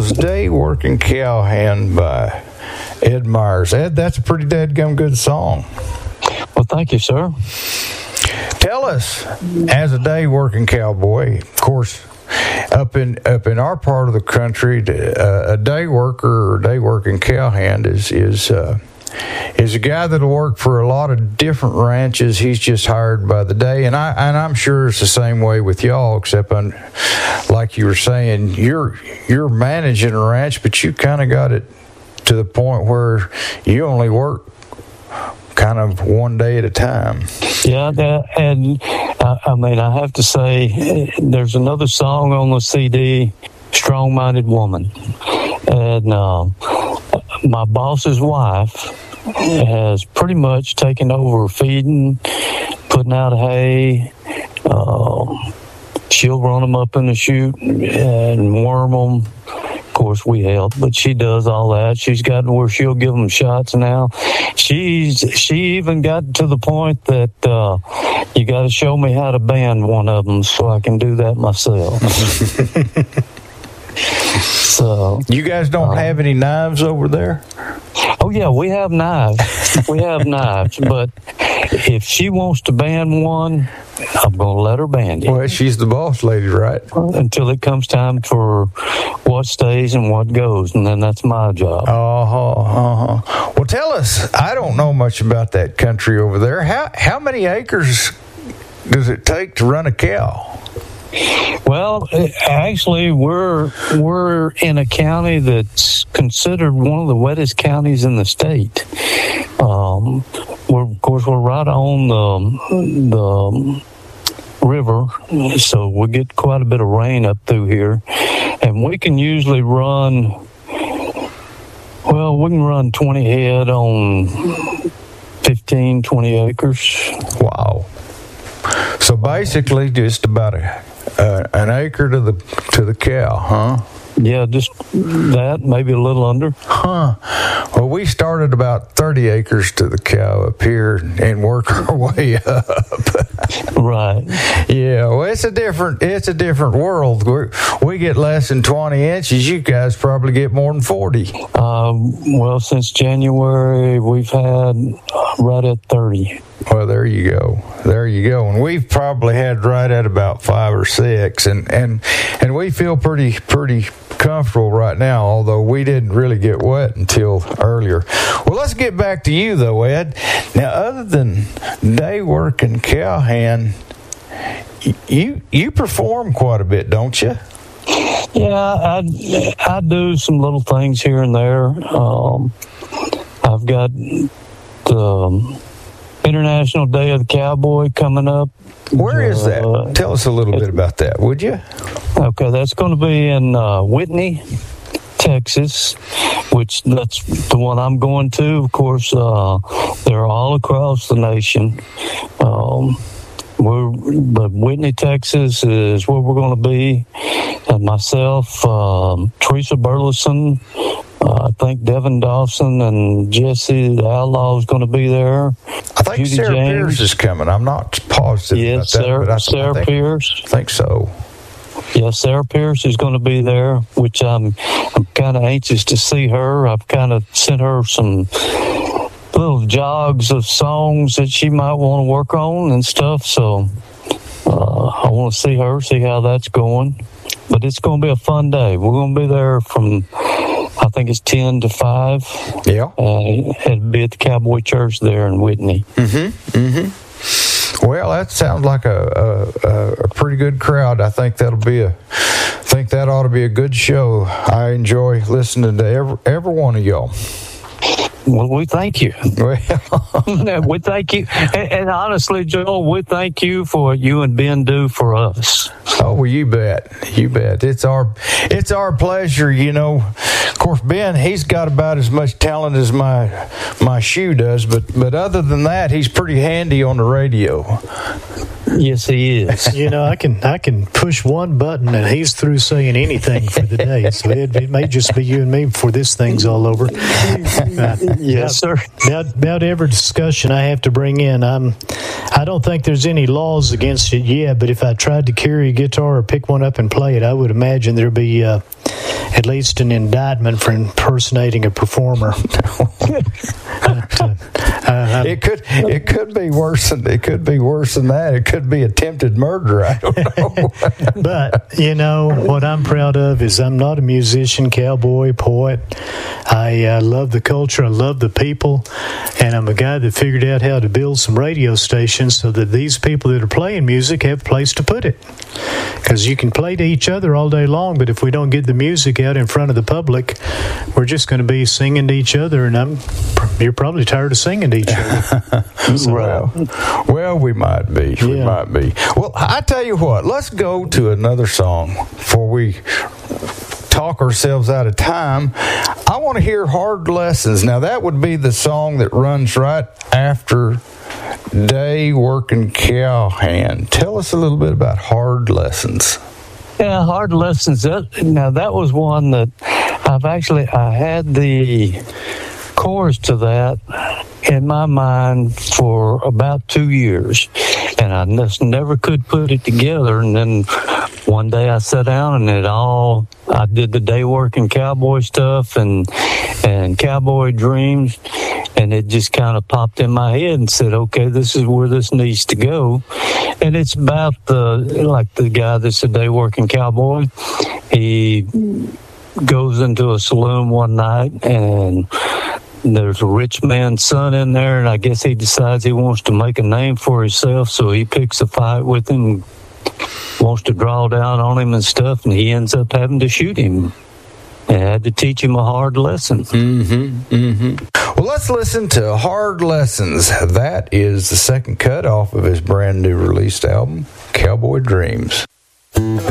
was Day Working Cowhand by Ed Myers. Ed, that's a pretty dadgum good song. Well, thank you, sir. Tell us, as a day working cowboy, of course, up in our part of the country, a day worker or day working cowhand is a guy that'll work for a lot of different ranches. He's just hired by the day, and I'm sure it's the same way with y'all, except like you were saying, you're managing a ranch, but you kind of got it to the point where you only work kind of one day at a time. Yeah, and I mean, I have to say, there's another song on the CD, Strong-Minded Woman. And my boss's wife has pretty much taken over feeding, putting out hay. She'll run them up in the chute and worm them. Of course, we help, but she does all that. She's gotten where she'll give them shots now. She even got to the point that you got to show me how to band one of them so I can do that myself. So you guys don't have any knives over there? Oh yeah, we have knives. But if she wants to band one, I'm going to let her band it. Well, she's the boss lady, right? Until it comes time for what stays and what goes, and then that's my job. Well, tell us, I don't know much about that country over there. How many acres does it take to run a cow? Well, actually, we're in a county that's considered one of the wettest counties in the state. We're right on the river, so we get quite a bit of rain up through here, and we can usually run 20 head on 15, 20 acres. Wow. So basically just about an acre to the cow, huh? Yeah, just that, maybe a little under. Huh. Well, we started about 30 acres to the cow up here and work our way up. Right. Yeah, well, it's a different world. We get less than 20 inches. You guys probably get more than 40. Well, since January, we've had right at 30. Well, there you go. And we've probably had right at about 5 or 6, and we feel pretty comfortable right now, although we didn't really get wet until earlier. Well, let's get back to you though, Ed. Now, other than day working cowhand, you perform quite a bit, don't you? Yeah, I do some little things here and there. I've got the International Day of the Cowboy coming up. Where is that? Tell us a little bit about that, would you? Okay, that's going to be in Whitney, Texas, which that's the one I'm going to. Of course, they're all across the nation. But Whitney, Texas is where we're going to be. And myself, Teresa Burleson, I think Devin Dawson and Jesse the Outlaw is going to be there. I think Judy Sarah James. Pierce is coming. I'm not positive yes, about that. Sarah Pierce. I think so. Yeah, Sarah Pierce is going to be there, which I'm kind of anxious to see her. I've kind of sent her some little jogs of songs that she might want to work on and stuff. So I want to see her, see how that's going. But it's going to be a fun day. We're going to be there from, I think it's 10 to 5. Yeah. It'll be at the Cowboy Church there in Whitney. Well, that sounds like a pretty good crowd. I think that ought to be a good show. I enjoy listening to every one of y'all. Well, we thank you. Well, we thank you. And honestly, Joel, we thank you for what you and Ben do for us. oh, well, you bet. It's our pleasure. You know, of course, Ben, he's got about as much talent as my shoe does, but other than that, he's pretty handy on the radio. Yes, he is. You know, I can push one button and he's through saying anything for the day. So it may just be you and me before this thing's all over. Yes, sir. About every discussion I have to bring in, I don't think there's any laws against it yet, but if I tried to carry a guitar or pick one up and play it, I would imagine there'd be at at least an indictment for impersonating a performer. It could be worse than that. It could be attempted murder. I don't know. But what I'm proud of is I'm not a musician, cowboy, poet. I love the culture. I love the people, and I'm a guy that figured out how to build some radio stations so that these people that are playing music have a place to put it. Because you can play to each other all day long, but if we don't get the music out in front of the public, we're just going to be singing to each other, and you're probably tired of singing to each other. Well, we might be. Yeah. We might be. Well, I tell you what, let's go to another song before we talk ourselves out of time. I want to hear Hard Lessons. Now, that would be the song that runs right after Day Working Cowhand. Tell us a little bit about Hard Lessons. Yeah, Hard Lessons. That was one that I had the chorus to that in my mind for about 2 years, and I just never could put it together. And then one day I sat down and I did the Day Working Cowboy stuff and Cowboy Dreams, and it just kind of popped in my head and said, okay, this is where this needs to go. And it's about the guy that's a day working cowboy. He goes into a saloon one night, and there's a rich man's son in there, and I guess he decides he wants to make a name for himself, so he picks a fight with him, wants to draw down on him and stuff, and he ends up having to shoot him. And had to teach him a hard lesson. Well, let's listen to Hard Lessons. That is the second cut off of his brand new released album, Cowboy Dreams.